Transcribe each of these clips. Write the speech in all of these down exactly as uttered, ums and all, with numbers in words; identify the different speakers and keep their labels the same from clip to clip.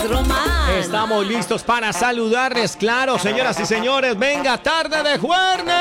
Speaker 1: es Román.
Speaker 2: Estamos listos para saludarles, claro, señoras y señores. Venga, tarde de jueves.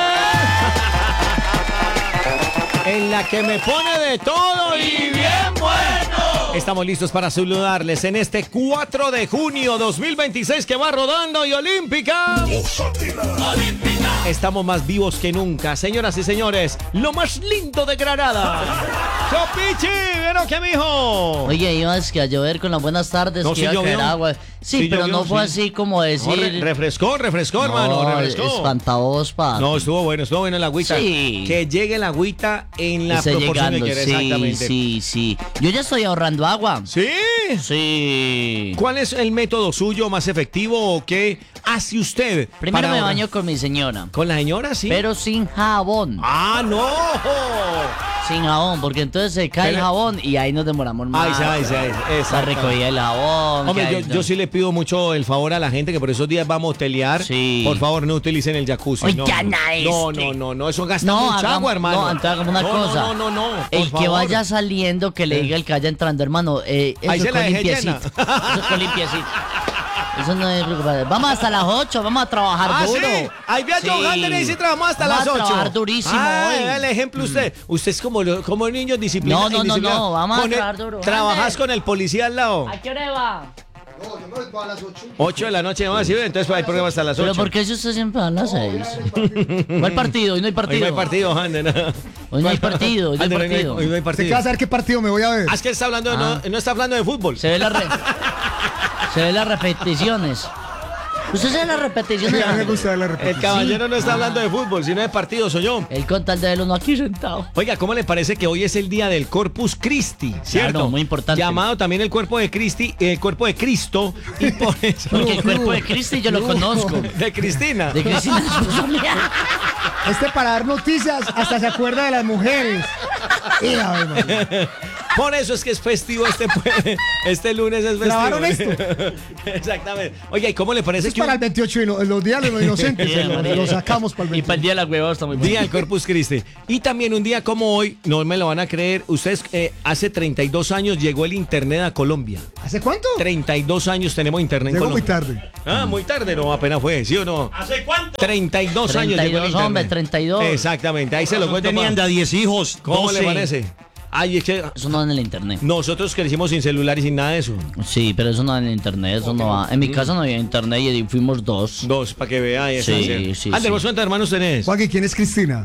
Speaker 2: En la que me pone de todo y bien bueno. Estamos listos para saludarles en este cuatro de junio dos mil veintiséis que va rodando y olímpica. Olímpica. Estamos más vivos que nunca, señoras y señores. Lo más lindo de Granada. ¡Chopichi! ¿Vieron qué, mijo?
Speaker 3: Oye, ibas que a llover con las buenas tardes,
Speaker 2: No,
Speaker 3: que
Speaker 2: sí
Speaker 3: iba a
Speaker 2: llovió.
Speaker 3: caer agua. Sí,
Speaker 2: Sí
Speaker 3: pero
Speaker 2: llovió,
Speaker 3: no fue
Speaker 2: sí.
Speaker 3: así como decir...
Speaker 2: No, re- refrescó, refrescó, hermano,
Speaker 3: No,
Speaker 2: refrescó.
Speaker 3: espantados, pa.
Speaker 2: No, estuvo bueno, estuvo bueno el agüita.
Speaker 3: Sí.
Speaker 2: Que llegue el agüita en la
Speaker 3: Esté
Speaker 2: proporción
Speaker 3: llegando,
Speaker 2: que quiere,
Speaker 3: sí,
Speaker 2: exactamente.
Speaker 3: sí, sí. Yo ya estoy ahorrando agua.
Speaker 2: ¿Sí?
Speaker 3: Sí.
Speaker 2: ¿Cuál es el método suyo más efectivo o qué hace usted?
Speaker 3: Primero
Speaker 2: para
Speaker 3: me
Speaker 2: ahorrar?
Speaker 3: baño con mi señora.
Speaker 2: ¿Con la señora, sí?
Speaker 3: Pero sin jabón.
Speaker 2: ¡Ah, no!
Speaker 3: Sin jabón, porque entonces se cae
Speaker 2: Pero-
Speaker 3: el jabón y ahí nos demoramos más.
Speaker 2: Ay, sí, ay, sí,
Speaker 3: La
Speaker 2: exacto.
Speaker 3: recogida del jabón.
Speaker 2: Hombre,
Speaker 3: que
Speaker 2: yo,
Speaker 3: ahí-
Speaker 2: yo sí le pido mucho el favor a la gente que por esos días vamos a hotelear.
Speaker 3: Sí.
Speaker 2: Por favor, no utilicen el jacuzzi.
Speaker 3: Oye,
Speaker 2: no,
Speaker 3: Ana,
Speaker 2: no,
Speaker 3: este.
Speaker 2: no, no, no, eso gasta
Speaker 3: No,
Speaker 2: mucha
Speaker 3: hagamos-
Speaker 2: agua, hermano.
Speaker 3: no, entonces hagamos una
Speaker 2: No,
Speaker 3: cosa.
Speaker 2: No, no, no, no, por
Speaker 3: El que
Speaker 2: favor.
Speaker 3: vaya saliendo, que le diga el que vaya entrando, hermano. Eh, eso
Speaker 2: Ahí se la
Speaker 3: con
Speaker 2: dejé
Speaker 3: limpiecito.
Speaker 2: llena.
Speaker 3: Eso con limpiecito. Eso no es preocupante. Vamos hasta las ocho, vamos a trabajar
Speaker 2: Ah,
Speaker 3: duro.
Speaker 2: sí. Ahí vi a John
Speaker 3: Sí.
Speaker 2: Hander y sí trabajamos hasta
Speaker 3: Vamos
Speaker 2: las
Speaker 3: a
Speaker 2: ocho.
Speaker 3: trabajar durísimo
Speaker 2: Ah,
Speaker 3: hoy.
Speaker 2: vea el ejemplo usted. Usted es como, lo- como niño disciplinado.
Speaker 3: No, no, no,
Speaker 2: indisciplinado.
Speaker 3: no, vamos a
Speaker 2: Con el-
Speaker 3: trabajar duro.
Speaker 2: Trabajás
Speaker 3: Hander.
Speaker 2: con el policía al lado.
Speaker 3: ¿A qué hora va?
Speaker 2: ocho de la noche, vamos a decir, entonces hay programa hasta las
Speaker 3: ¿Pero
Speaker 2: ocho.
Speaker 3: por qué si usted siempre va a las seis? No hay partido, hoy no hay
Speaker 2: Hoy
Speaker 3: partido.
Speaker 2: no hay partido, Hander. no.
Speaker 3: Hoy no hay partido, hoy no hay
Speaker 2: Hander, hoy no hay-
Speaker 3: partido.
Speaker 2: hoy no hay
Speaker 4: ¿Usted
Speaker 2: partido.
Speaker 4: qué va a saber qué partido me voy a ver?
Speaker 2: Ah, es que está hablando de-
Speaker 3: Ah.
Speaker 2: no, no está hablando de fútbol.
Speaker 3: Se ve la re- Se ve las repeticiones. ¿Usted se ve las repeticiones?
Speaker 4: A mí me gusta ver la
Speaker 2: El
Speaker 4: repetición.
Speaker 2: caballero no está hablando de fútbol, sino de partido, soy yo.
Speaker 3: Él con tal de verlo no aquí sentado.
Speaker 2: Oiga, ¿cómo le parece que hoy es el día del Corpus Christi? ¿Cierto?
Speaker 3: Claro, muy importante.
Speaker 2: Llamado también el cuerpo de Cristi, el cuerpo de Cristo, y por eso.
Speaker 3: Porque el cuerpo de Cristi yo lo conozco.
Speaker 2: De Cristina.
Speaker 3: De Cristina esposa mía.
Speaker 4: Este para dar noticias hasta se acuerda de las mujeres. Y, ay, María.
Speaker 2: Por eso es que es festivo este, pue- este lunes es festivo.
Speaker 4: ¿Grabaron esto?
Speaker 2: Exactamente. Oiga, ¿y cómo le parece
Speaker 4: Es
Speaker 2: que
Speaker 4: para
Speaker 2: un
Speaker 4: el veintiocho y lo- los días de los inocentes.
Speaker 3: Bien,
Speaker 4: lo,
Speaker 3: María.
Speaker 4: lo sacamos para el
Speaker 3: Y para el
Speaker 4: veintiocho.
Speaker 3: día de la hueva está muy bueno.
Speaker 2: día del Corpus Christi? Y también un día como hoy, no me lo van a creer, ustedes, eh, hace treinta y dos años llegó el internet a Colombia.
Speaker 4: ¿Hace cuánto?
Speaker 2: treinta y dos años tenemos internet en
Speaker 4: Llegó muy
Speaker 2: Colombia.
Speaker 4: tarde.
Speaker 2: Ah, muy tarde, no, apenas fue, ¿sí o no? ¿Hace cuánto? treinta y dos años llegó el
Speaker 3: treinta y dos,
Speaker 2: internet.
Speaker 3: hombre, treinta y dos.
Speaker 2: Exactamente, ahí se lo cuento.
Speaker 5: Tenían
Speaker 2: pa.
Speaker 5: de a diez hijos,
Speaker 2: ¿Cómo
Speaker 5: doce.
Speaker 2: le parece? Ay, es que
Speaker 3: Eso no en el internet.
Speaker 2: nosotros crecimos sin celular y sin nada de eso.
Speaker 3: Sí, pero eso no en el internet, eso no va. En mi casa no había internet y fuimos dos.
Speaker 2: Dos, para que vea eso.
Speaker 3: Sí, sí,
Speaker 2: Ander,
Speaker 3: sí.
Speaker 2: ¿vos cuántos hermanos tenés?
Speaker 4: Joaquín, ¿quién es Cristina?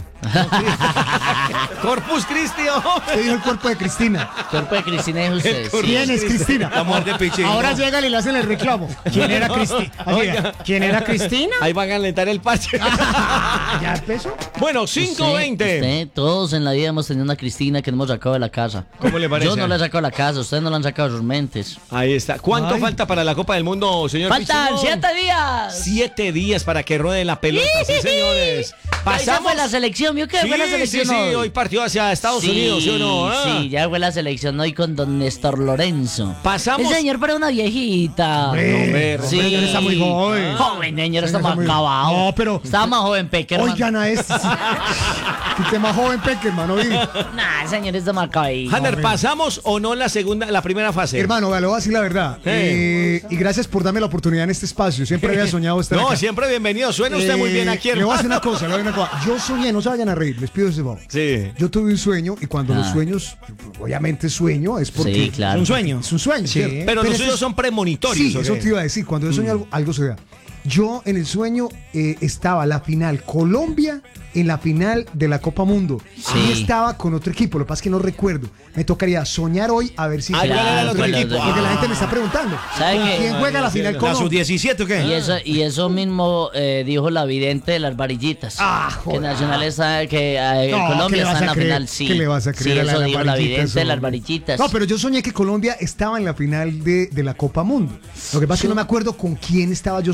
Speaker 2: Corpus Christi, hombre.
Speaker 4: ¿Qué dijo el cuerpo de Cristina?
Speaker 3: Cuerpo de Cristina es usted.
Speaker 2: cuerpo-
Speaker 3: sí.
Speaker 4: ¿Quién es Cristina?
Speaker 2: La mujer de Pichín.
Speaker 4: Ahora llegan y le hacen el reclamo. ¿Quién era Cristina?
Speaker 2: Oiga.
Speaker 4: ¿Quién era Cristina?
Speaker 2: Ahí van a calentar el parche.
Speaker 4: ¿Ya empezó?
Speaker 2: Bueno, cinco
Speaker 3: Usted-
Speaker 2: veinte.
Speaker 3: usted, todos en la vida hemos tenido una Cristina que no hemos sacado de la casa.
Speaker 2: ¿Cómo le parece?
Speaker 3: Yo no la he sacado de la casa, ustedes no la han sacado de sus mentes.
Speaker 2: Ahí está. ¿Cuánto
Speaker 4: Ay.
Speaker 2: falta para la Copa del Mundo, señor
Speaker 3: ¡Faltan
Speaker 2: Pichín?
Speaker 3: siete días!
Speaker 2: Siete días para que ruede la pelota, sí, señores.
Speaker 3: Ahí ya fue la selección, ¿vio que
Speaker 2: Sí,
Speaker 3: fue la
Speaker 2: sí,
Speaker 3: selección
Speaker 2: sí,
Speaker 3: hoy?
Speaker 2: hoy partió hacia Estados
Speaker 3: Sí,
Speaker 2: Unidos, ¿sí o no? Ah.
Speaker 3: Sí, ya fue la selección hoy con don Néstor Lorenzo.
Speaker 2: Pasamos-
Speaker 3: El señor para una viejita.
Speaker 4: Hombre,
Speaker 2: hombre,
Speaker 3: Sí.
Speaker 4: señor está muy joven.
Speaker 3: Joven, señor, está
Speaker 4: Señor,
Speaker 3: más
Speaker 4: está muy-
Speaker 3: acabado.
Speaker 4: No, pero-
Speaker 3: Estaba más joven, Peckerman.
Speaker 4: Oigan a este. sí. Usted más joven, Peckerman, ¿oí?
Speaker 3: Nah, el señor está más acabado.
Speaker 2: Hanner, ¿pasamos o no la segunda, la primera fase?
Speaker 4: Hermano, vea, le voy a decir la verdad. Eh, y gracias por darme la oportunidad en este espacio. Siempre había soñado estar
Speaker 2: No,
Speaker 4: acá.
Speaker 2: siempre bienvenido. Suena usted muy
Speaker 4: Eh,
Speaker 2: bien aquí,
Speaker 4: Le voy a decir
Speaker 2: hermano.
Speaker 4: una cosa, le voy a decir una cosa. Yo soñé, no se vayan a reír, les pido ese favor.
Speaker 2: Sí.
Speaker 4: Yo tuve un sueño y cuando los
Speaker 3: Ah.
Speaker 4: sueños, obviamente sueño, es porque
Speaker 3: Sí, claro.
Speaker 5: Es un sueño.
Speaker 4: es un sueño.
Speaker 5: Sí.
Speaker 4: ¿cierto?
Speaker 2: Pero los
Speaker 4: eso
Speaker 2: suyos
Speaker 4: es-
Speaker 2: son premonitorios.
Speaker 4: Sí,
Speaker 2: ¿o
Speaker 4: eso
Speaker 2: qué?
Speaker 4: te iba a decir. Cuando yo sueño algo, algo se da. Yo en el sueño eh, estaba la final Colombia en la final de la Copa Mundo.
Speaker 3: Sí.
Speaker 4: Y estaba con otro equipo. Lo que pasa es que no recuerdo. Me tocaría soñar hoy a ver si.
Speaker 2: Ah, ¿cuál era el otro
Speaker 3: Claro,
Speaker 2: equipo?
Speaker 3: claro.
Speaker 4: Porque la
Speaker 2: Ah.
Speaker 4: gente me está preguntando.
Speaker 3: ¿Sabe
Speaker 4: ¿Con
Speaker 3: qué?
Speaker 4: quién juega la final
Speaker 5: ¿La
Speaker 4: Colombia?
Speaker 5: sub diecisiete o qué?
Speaker 3: Y eso, y eso mismo eh, dijo la vidente de las varillitas.
Speaker 4: Ah,
Speaker 3: que
Speaker 4: joder.
Speaker 3: Nacional está, que eh,
Speaker 4: No, ¿qué
Speaker 3: Colombia
Speaker 4: le vas
Speaker 3: está en
Speaker 4: a
Speaker 3: la
Speaker 4: creer?
Speaker 3: final, sí.
Speaker 4: ¿Qué le vas a creer
Speaker 3: Sí,
Speaker 4: a la
Speaker 3: eso
Speaker 4: de las
Speaker 3: dijo la
Speaker 4: varillitas,
Speaker 3: vidente de las
Speaker 4: hombre?
Speaker 3: varillitas.
Speaker 4: No, pero yo soñé que Colombia estaba en la final de, de la Copa Mundo. Lo que pasa es que no me acuerdo con quién estaba yo soñando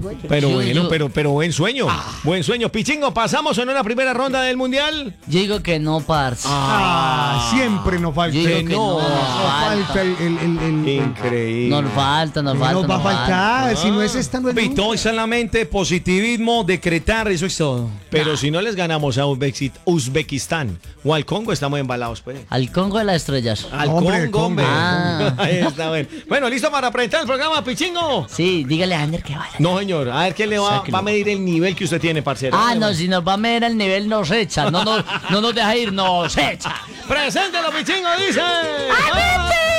Speaker 4: sueño.
Speaker 2: Pero
Speaker 3: Yo-
Speaker 2: bueno,
Speaker 3: yo-
Speaker 2: pero, pero buen sueño. Buen sueño. Pichingo, ¿pasamos o no en la primera ronda del Mundial?
Speaker 3: Yo digo que no, parce.
Speaker 4: Ah, siempre nos falta.
Speaker 3: Yo digo
Speaker 2: que
Speaker 3: que
Speaker 2: no,
Speaker 3: no, nos
Speaker 4: Nos falta
Speaker 3: falta.
Speaker 4: el. el, el, el-
Speaker 2: Increíble.
Speaker 3: Nos falta, nos
Speaker 4: ¿Qué
Speaker 3: falta.
Speaker 4: nos va a
Speaker 3: nos falta.
Speaker 4: faltar? Si no es estando en
Speaker 1: Pito, solamente positivismo, decretar, eso es todo.
Speaker 2: Pero si no les ganamos a Uzbekist- Uzbekistán o al Congo, estamos embalados, pues.
Speaker 3: Al Congo de las estrellas.
Speaker 2: Al
Speaker 4: Hombre,
Speaker 2: Congo, hombre.
Speaker 3: Ah.
Speaker 2: Ahí está, bueno. Bueno, ¿listo para presentar el programa, Pichingo?
Speaker 3: Sí, dígale a Ander que vaya.
Speaker 2: No, señor. A ver qué le va,
Speaker 3: Sáquelo.
Speaker 2: va a medir el nivel que usted tiene, parcero.
Speaker 3: Ah, no, si nos va a medir el nivel, nos echa. No, no, no nos deja ir, nos echa.
Speaker 2: Preséntelo, Pichingo, dice.